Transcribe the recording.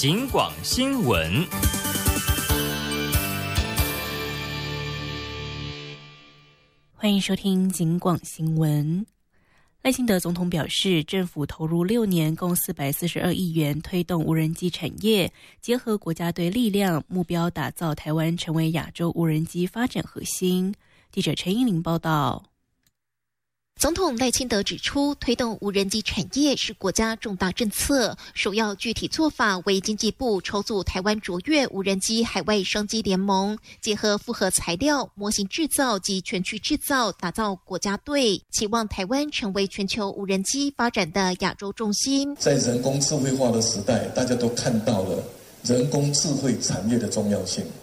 警广新闻。 欢迎收听警广新闻。赖清德总统表示，政府投入6年，共442亿元推动无人机产业，结合国家队力量，目标打造台湾成为亚洲无人机发展核心。记者陈英玲报道。 总统赖清德指出，推动无人机产业是国家重大政策，首要具体做法为经济部筹组台湾卓越无人机海外商机联盟，结合复合材料、模型制造及全区制造，打造国家队，期望台湾成为全球无人机发展的亚洲重心。 在人工智慧化的时代，大家都看到了人工智慧产业的重要性。